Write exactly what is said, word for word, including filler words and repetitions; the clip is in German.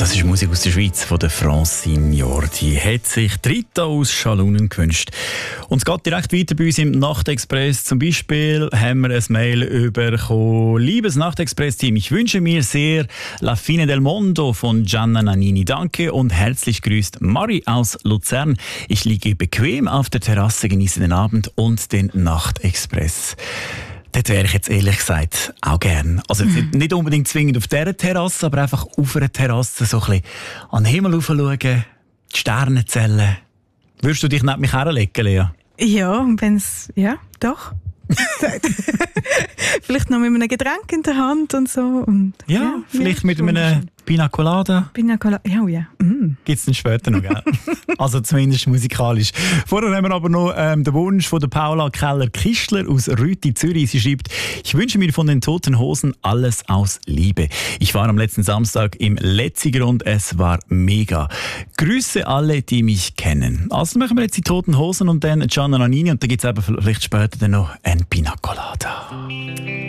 Das ist Musik aus der Schweiz von der Francine. Die hat sich Rita aus Schalunen gewünscht. Und es geht direkt weiter bei uns im Nachtexpress. Zum Beispiel haben wir ein Mail bekommen. Liebes Nachtexpress-Team, ich wünsche mir sehr La Fine del Mondo von Gianna Nannini. Danke und herzlich grüßt Mari aus Luzern. Ich liege bequem auf der Terrasse, genieße den Abend und den Nachtexpress. Dort wäre ich jetzt ehrlich gesagt auch gern. Also jetzt nicht, nicht unbedingt zwingend auf dieser Terrasse, aber einfach auf einer Terrasse so ein bisschen an den Himmel schauen, die Sterne zählen. Würdest du dich neben mich herlegen, Lea? Ja, wenn's, ja, doch. Vielleicht noch mit einem Getränk in der Hand und so. Und, ja, ja, vielleicht ja, mit einem Pina Colada. Pina Colada, ja, oh ja. Mm. Gibt es dann später noch, gell? Also zumindest musikalisch. Vorher haben wir aber noch ähm, den Wunsch von der Paula Keller-Kistler aus Rüti, Zürich. Sie schreibt, ich wünsche mir von den Toten Hosen alles aus Liebe. Ich war am letzten Samstag im Letziger und es war mega. Grüße alle, die mich kennen. Also machen wir jetzt die Toten Hosen und dann Gianna Nannini und dann gibt es vielleicht später dann noch ein Pina Colada.